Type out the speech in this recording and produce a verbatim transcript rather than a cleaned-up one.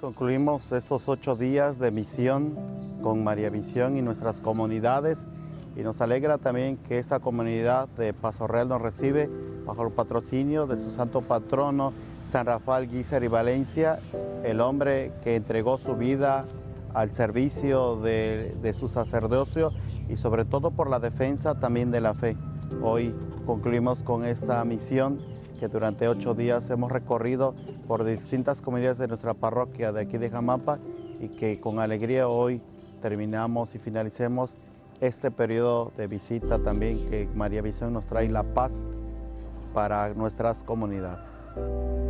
Concluimos estos ocho días de misión con María Visión y nuestras comunidades, y nos alegra también que esta comunidad de Paso Real nos recibe bajo el patrocinio de su santo patrono San Rafael Guízar y Valencia, el hombre que entregó su vida al servicio de, de su sacerdocio y sobre todo por la defensa también de la fe. Hoy concluimos con esta misión que durante ocho días hemos recorrido por distintas comunidades de nuestra parroquia de aquí de Jamapa, y que con alegría hoy terminamos y finalicemos este periodo de visita también, que María Visión nos trae la paz para nuestras comunidades.